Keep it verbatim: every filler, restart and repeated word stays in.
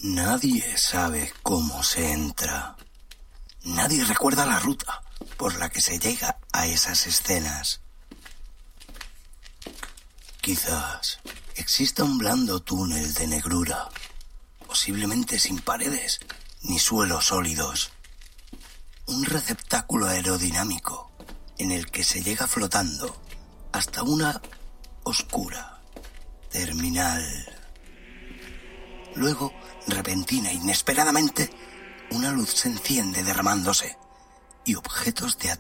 Nadie sabe cómo se entra. Nadie recuerda la ruta por la que se llega a esas escenas. Quizás exista un blando túnel de negrura, posiblemente sin paredes ni suelos sólidos. Un receptáculo aerodinámico en el que se llega flotando hasta una oscura terminal. Luego, repentina e inesperadamente, una luz se enciende derramándose y objetos de